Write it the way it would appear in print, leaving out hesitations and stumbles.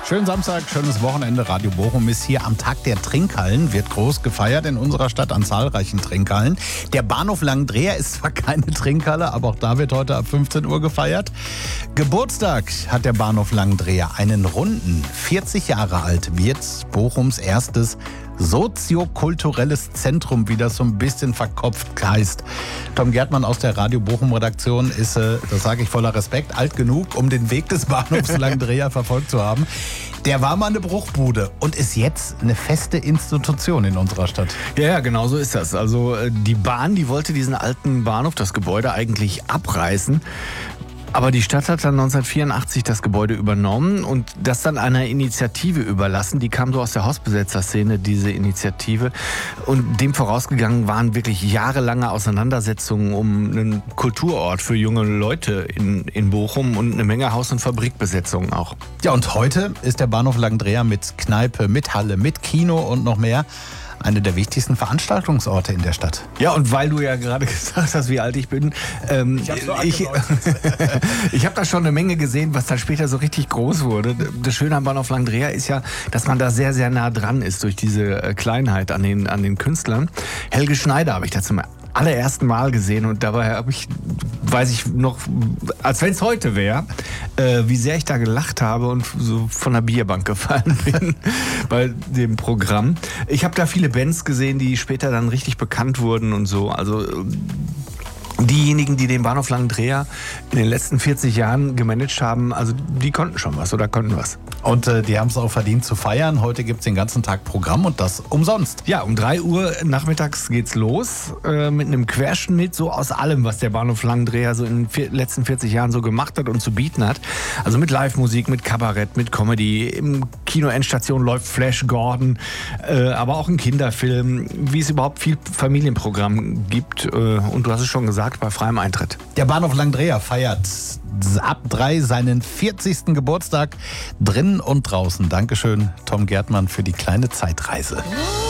Schönen Samstag, schönes Wochenende. Radio Bochum ist hier am Tag der Trinkhallen, wird groß gefeiert in unserer Stadt an zahlreichen Trinkhallen. Der Bahnhof Langendreher ist zwar keine Trinkhalle, aber auch da wird heute ab 15 Uhr gefeiert. Geburtstag hat der Bahnhof Langendreher, einen runden 40 Jahre alt wird Bochums erstes soziokulturelles Zentrum, wie das so ein bisschen verkopft heißt. Tom Gärtmann aus der Radio Bochum Redaktion ist, das sage ich voller Respekt, alt genug, um den Weg des Bahnhofs Langendreher verfolgt zu haben. Der war mal eine Bruchbude und ist jetzt eine feste Institution in unserer Stadt. Ja, genau so ist das. Also die Bahn, die wollte diesen alten Bahnhof, das Gebäude eigentlich abreißen. Aber die Stadt hat dann 1984 das Gebäude übernommen und das dann einer Initiative überlassen. Die kam so aus der Hausbesetzerszene, diese Initiative. Und dem vorausgegangen waren wirklich jahrelange Auseinandersetzungen um einen Kulturort für junge Leute in Bochum und eine Menge Haus- und Fabrikbesetzungen auch. Ja, und heute ist der Bahnhof Langendreher mit Kneipe, mit Halle, mit Kino und noch mehr eine der wichtigsten Veranstaltungsorte in der Stadt. Ja, und weil du ja gerade gesagt hast, wie alt ich bin, ich habe da schon eine Menge gesehen, was dann später so richtig groß wurde. Das Schöne am Bahnhof Langendreher ist ja, dass man da sehr, sehr nah dran ist durch diese Kleinheit an den Künstlern. Helge Schneider habe ich da zum allerersten Mal gesehen und dabei weiß ich noch, als wenn es heute wäre, wie sehr ich da gelacht habe und so von der Bierbank gefallen bin bei dem Programm. Ich habe da viele Bands gesehen, die später dann richtig bekannt wurden und so. Also diejenigen, die den Bahnhof Langendreher in den letzten 40 Jahren gemanagt haben, also die konnten schon was oder konnten was. Und die haben es auch verdient zu feiern. Heute gibt es den ganzen Tag Programm und das umsonst. Ja, um 3 Uhr nachmittags geht's los mit einem Querschnitt so aus allem, was der Bahnhof Langendreher so in den letzten 40 Jahren so gemacht hat und zu bieten hat. Also mit Live-Musik, mit Kabarett, mit Comedy. Im Kino Endstation läuft Flash Gordon, aber auch ein Kinderfilm, wie es überhaupt viel Familienprogramm gibt. Und du hast es schon gesagt, bei freiem Eintritt. Der Bahnhof Langendreher feiert ab 3 seinen 40. Geburtstag drinnen und draußen. Dankeschön, Tom Gärtmann, für die kleine Zeitreise.